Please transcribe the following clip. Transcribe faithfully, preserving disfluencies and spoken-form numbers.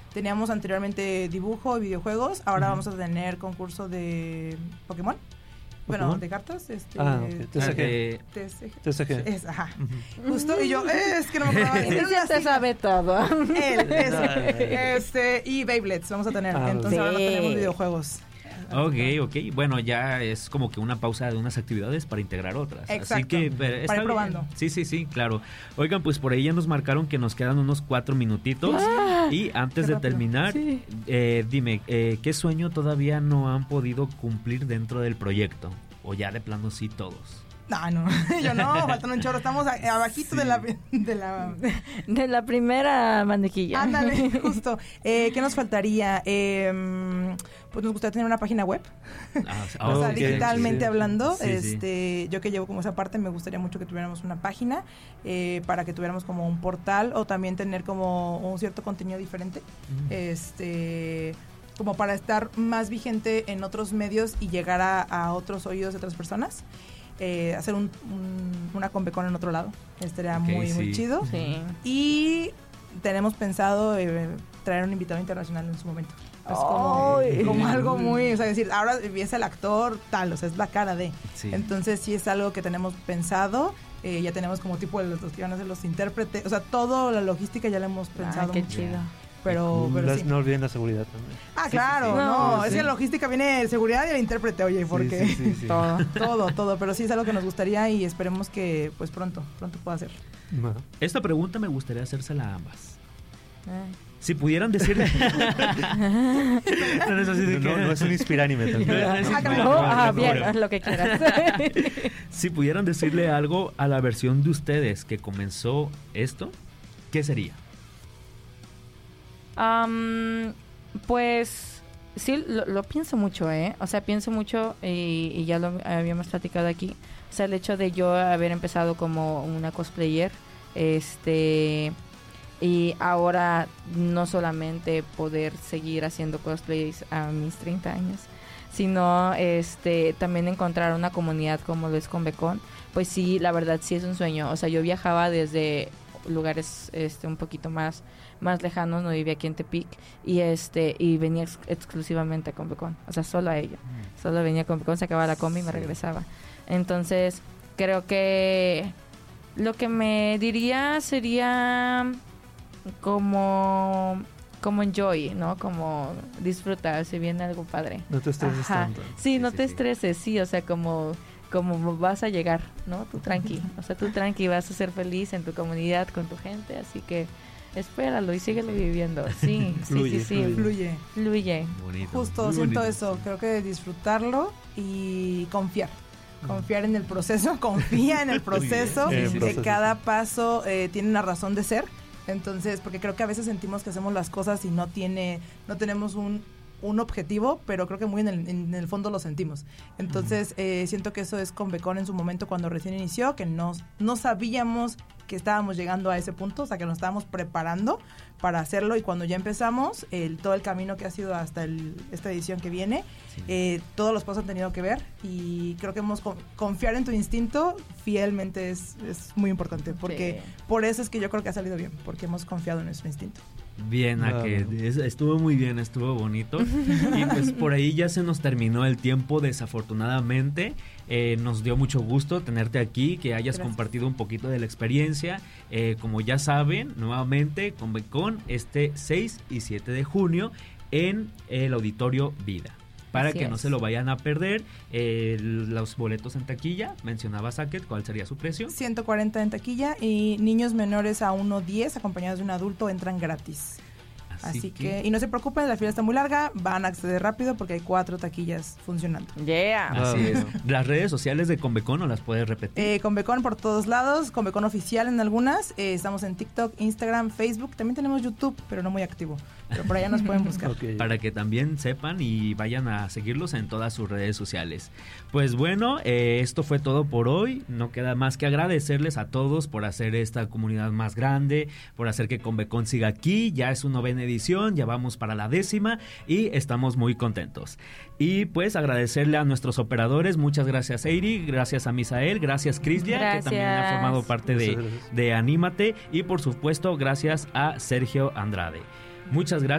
Teníamos anteriormente dibujo y videojuegos, ahora Uh-huh. vamos a tener concurso de Pokémon. Bueno, ¿Pokémon? de cartas, este... Ah, ok. T C G. Eh, T C G. T C G. Es, ajá. Uh-huh. Justo, y yo, eh, es que no me acordaba. Él se sabe todo. Él, ese. Este, y Beyblades vamos a tener, Ah, entonces sí. ahora tenemos videojuegos. Ok, ok. Bueno, ya es como que una pausa de unas actividades para integrar otras. Exacto. Así que eh, está Para ir bien. probando. Sí, sí, sí, claro. Oigan, pues por ahí ya nos marcaron que nos quedan unos cuatro minutitos. Ah, y antes qué de rápido. terminar, Sí. eh, dime, eh, ¿qué sueño todavía no han podido cumplir dentro del proyecto? O ya de plano sí todos. No, no, yo no, faltan un chorro, estamos a- abajito Sí. de la... De la De la primera mantequilla. ándale, justo. Eh, ¿Qué nos faltaría? Eh, pues nos gustaría tener una página web. Ah, O sea, ok, digitalmente sí. hablando, Sí, sí. este, yo que llevo como esa parte, me gustaría mucho que tuviéramos una página eh, para que tuviéramos como un portal o también tener como un cierto contenido diferente, Mm. este, como para estar más vigente en otros medios y llegar a, a otros oídos de otras personas. Eh, hacer un, un- una Convecon en otro lado, estaría Ok, muy, muy sí. chido. Sí. Y tenemos pensado eh, traer un invitado internacional en su momento. Es como, Ay. como algo muy, o sea, decir, ahora es el actor tal, o sea, es la cara de. Sí. Entonces sí es algo que tenemos pensado. Eh, ya tenemos como tipo los, los que van a ser los intérpretes, o sea, toda la logística ya la hemos pensado Ah, qué mucho. chido. Pero, pero Las- sí. No olviden la seguridad también. Ah, sí, claro, sí. no, No, es sí. que la logística viene de seguridad y el intérprete, oye, porque Sí, sí, sí, sí. Todo. todo, todo, pero sí es algo que nos gustaría y esperemos que pues pronto, pronto pueda ser. Ajá. Esta pregunta me gustaría hacérsela a ambas. Ay. Si pudieran decirle... no, no es así de que- No, no es un inspiránime también. Ah, caray. Oh, ah, no, bien, no. haz lo que quieras. Si pudieran decirle algo a la versión de ustedes que comenzó esto, ¿qué sería? Am, pues sí, lo, lo pienso mucho, ¿eh? O sea, pienso mucho y, y ya lo habíamos platicado aquí. O sea, el hecho de yo haber empezado como una cosplayer, este, y ahora no solamente poder seguir haciendo cosplays a mis treinta años, sino este también encontrar una comunidad como lo es Convecon, pues sí, la verdad sí es un sueño. O sea, yo viajaba desde lugares este un poquito más más lejanos, no vivía aquí en Tepic y este y venía ex- exclusivamente a Convecon, o sea, solo a ello. Solo venía a Convecon, se acababa la combi y me Sí. regresaba. Entonces, creo que lo que me diría sería como como enjoy, ¿no? Como disfrutar, si viene algo padre. No te estreses Ajá. tanto. Sí, Sí, no sí, te sí. estreses, sí, o sea, como como vas a llegar, ¿no? Tú tranqui, o sea, tú tranqui, vas a ser feliz en tu comunidad, con tu gente, así que espéralo y síguelo viviendo. Sí, sí, Fluye, sí, sí, fluye. Fluye. fluye. Bonito. Justo, muy siento bonito. eso. Creo que disfrutarlo y confiar. Confiar en el proceso, confía en el proceso, Muy bien. En el que proceso, cada sí. paso eh, tiene una razón de ser. Entonces, porque creo que a veces sentimos que hacemos las cosas y no tiene, no tenemos un, un objetivo, pero creo que muy en el, en el fondo lo sentimos. Entonces, eh, siento que eso es Convecon en su momento cuando recién inició, que no, no sabíamos que estábamos llegando a ese punto, o sea, que nos estábamos preparando para hacerlo y cuando ya empezamos, el, todo el camino que ha sido hasta el, esta edición que viene, Sí. eh, todos los pasos han tenido que ver y creo que hemos con- confiar en tu instinto fielmente es, es muy importante, porque Sí. por eso es que yo creo que ha salido bien, porque hemos confiado en nuestro instinto. Bien, a Bravo. que es- estuvo muy bien, estuvo bonito. Y pues por ahí ya se nos terminó el tiempo, desafortunadamente. Eh, nos dio mucho gusto tenerte aquí, que hayas Gracias. compartido un poquito de la experiencia. Eh, como ya saben, nuevamente Convecon este seis y siete de junio en el Auditorio Vida. Para Así que no es. se lo vayan a perder, eh, los boletos en taquilla, mencionaba Saket, ¿cuál sería su precio? ciento cuarenta en taquilla y niños menores a uno diez acompañados de un adulto entran gratis. Así, que, y no se preocupen, la fila está muy larga, van a acceder rápido porque hay cuatro taquillas funcionando. Yeah. Así Wow. es. Las redes sociales de Convecon, ¿no las puedes repetir? Eh, Convecon por todos lados, Convecon oficial en algunas, eh, estamos en TikTok, Instagram, Facebook, también tenemos YouTube, pero no muy activo, pero por allá nos pueden buscar. Ok. Para que también sepan y vayan a seguirlos en todas sus redes sociales. Pues bueno, eh, esto fue todo por hoy. No queda más que agradecerles a todos por hacer esta comunidad más grande, por hacer que Convecon siga aquí. Ya es su novena edición, ya vamos para la décima y estamos muy contentos. Y pues agradecerle a nuestros operadores. Muchas gracias, Eiri, gracias a Misael, gracias, Crislia, que Gracias. también ha formado parte de, Muchas gracias. de Anímate. Y por supuesto, gracias a Sergio Andrade. Muchas gracias.